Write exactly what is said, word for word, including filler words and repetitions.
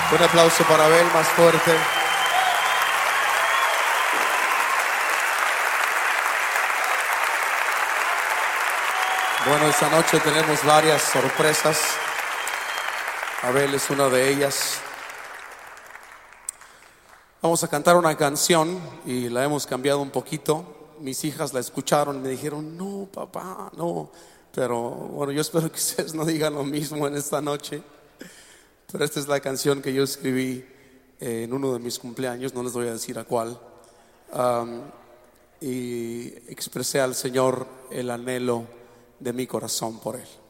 Un aplauso para Abel más fuerte. Bueno, esta noche tenemos varias sorpresas. Abel es una de ellas. Vamos a cantar una canción y la hemos cambiado un poquito. Mis hijas la escucharon y me dijeron, no, papá, no. Pero bueno, yo espero que ustedes no digan lo mismo en esta noche. Pero esta es la canción que yo escribí en uno de mis cumpleaños, no les voy a decir a cuál. Um, y expresé al Señor el anhelo de mi corazón por Él.